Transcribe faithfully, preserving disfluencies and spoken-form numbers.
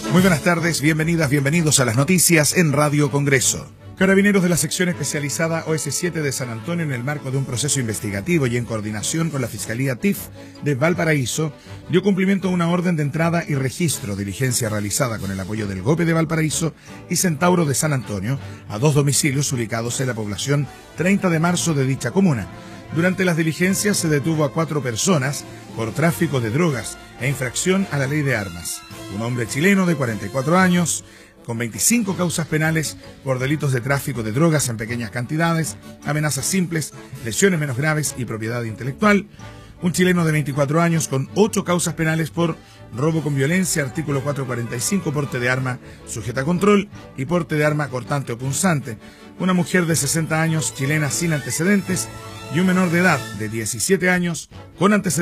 Muy buenas tardes, bienvenidas, bienvenidos a las noticias en Radio Congreso. Carabineros de la sección especializada O S siete de San Antonio, en el marco de un proceso investigativo y en coordinación con la Fiscalía T I F de Valparaíso, dio cumplimiento a una orden de entrada y registro, diligencia realizada con el apoyo del G O P E de Valparaíso y Centauro de San Antonio, a dos domicilios ubicados en la población treinta de marzo de dicha comuna. Durante las diligencias se detuvo a cuatro personas por tráfico de drogas e infracción a la ley de armas. Un hombre chileno de cuarenta y cuatro años, con veinticinco causas penales por delitos de tráfico de drogas en pequeñas cantidades, amenazas simples, lesiones menos graves y propiedad intelectual. Un chileno de veinticuatro años con ocho causas penales por robo con violencia, artículo cuatrocientos cuarenta y cinco, porte de arma sujeta a control y porte de arma cortante o punzante. Una mujer de sesenta años, chilena sin antecedentes, y un menor de edad de diecisiete años con antecedentes